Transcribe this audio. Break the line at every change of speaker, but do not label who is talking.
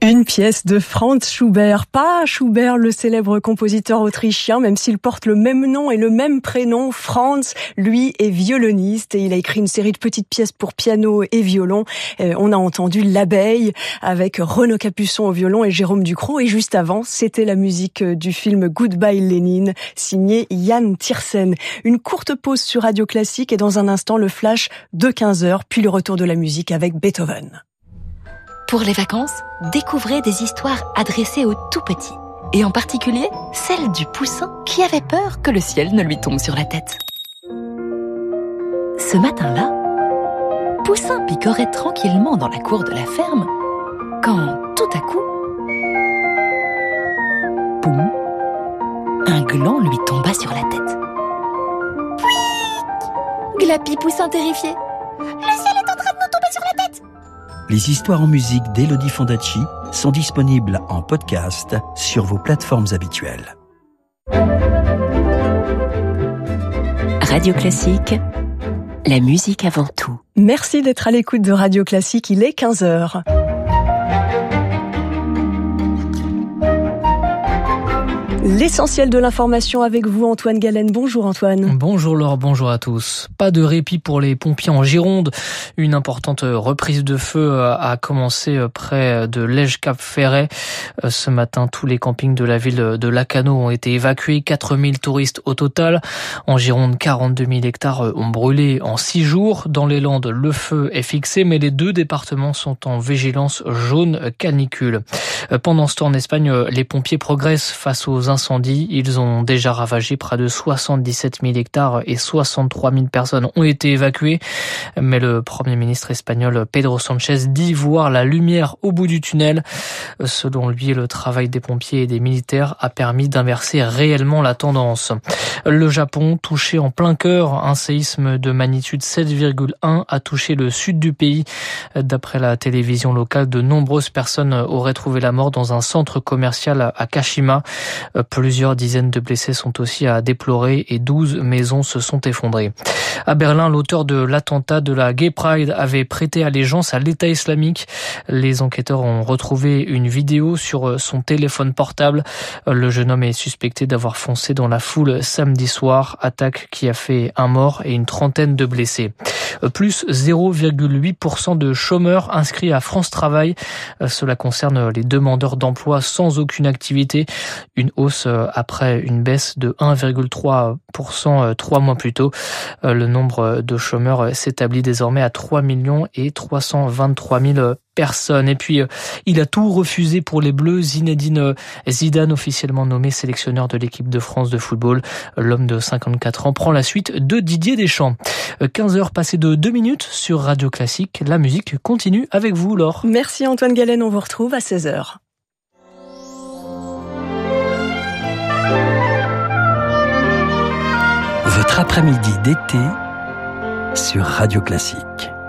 Une pièce de Franz Schubert, pas Schubert le célèbre compositeur autrichien, même s'il porte le même nom et le même prénom. Franz, lui, est violoniste et il a écrit une série de petites pièces pour piano et violon. On a entendu L'Abeille avec Renaud Capuçon au violon et Jérôme Ducrot. Et juste avant, c'était la musique du film Goodbye Lénine, signé Yann Tiersen. Une courte pause sur Radio Classique et dans un instant, le flash de 15h, puis le retour de la musique avec Beethoven.
Pour les vacances, découvrez des histoires adressées aux tout-petits. Et en particulier, celle du poussin qui avait peur que le ciel ne lui tombe sur la tête. Ce matin-là, Poussin picorait tranquillement dans la cour de la ferme, quand tout à coup, boum, un gland lui tomba sur la tête. Pouic! Glapit Poussin terrifié. Le ciel est en train de nous tomber sur la tête!
Les histoires en musique d'Elodie Fondacci sont disponibles en podcast sur vos plateformes habituelles.
Radio Classique, la musique avant tout.
Merci d'être à l'écoute de Radio Classique, il est 15h. L'essentiel de l'information avec vous, Antoine Galen. Bonjour Antoine.
Bonjour Laure, bonjour à tous. Pas de répit pour les pompiers en Gironde. Une importante reprise de feu a commencé près de Lège-Cap-Ferret. Ce matin, tous les campings de la ville de Lacanau ont été évacués. 4000 touristes au total. En Gironde, 42 000 hectares ont brûlé en 6 jours. Dans les Landes, le feu est fixé, mais les deux départements sont en vigilance jaune canicule. Pendant ce temps, en Espagne, les pompiers progressent face aux incendies. Ils ont déjà ravagé près de 77 000 hectares et 63 000 personnes ont été évacuées. Mais le Premier ministre espagnol Pedro Sánchez dit voir la lumière au bout du tunnel. Selon lui, le travail des pompiers et des militaires a permis d'inverser réellement la tendance. Le Japon, touché en plein cœur, un séisme de magnitude 7,1 a touché le sud du pays. D'après la télévision locale, de nombreuses personnes auraient trouvé la mort dans un centre commercial à Kashima. Plusieurs dizaines de blessés sont aussi à déplorer et 12 maisons se sont effondrées. À Berlin, l'auteur de l'attentat de la Gay Pride avait prêté allégeance à l'État islamique. Les enquêteurs ont retrouvé une vidéo sur son téléphone portable. Le jeune homme est suspecté d'avoir foncé dans la foule samedi soir, attaque qui a fait un mort et une trentaine de blessés. Plus 0,8% de chômeurs inscrits à France Travail. Cela concerne les demandeurs d'emploi sans aucune activité. Une hausse après une baisse de 1,3% 3 mois plus tôt. Le nombre de chômeurs s'établit désormais à 3 323 000 personnes. Et puis, il a tout refusé pour les Bleus. Zinedine Zidane, officiellement nommé sélectionneur de l'équipe de France de football. L'homme de 54 ans prend la suite de Didier Deschamps. 15h passées de 2 minutes sur Radio Classique. La musique continue avec vous, Laure.
Merci Antoine Galen, on vous retrouve à 16h.
Votre après-midi d'été sur Radio Classique.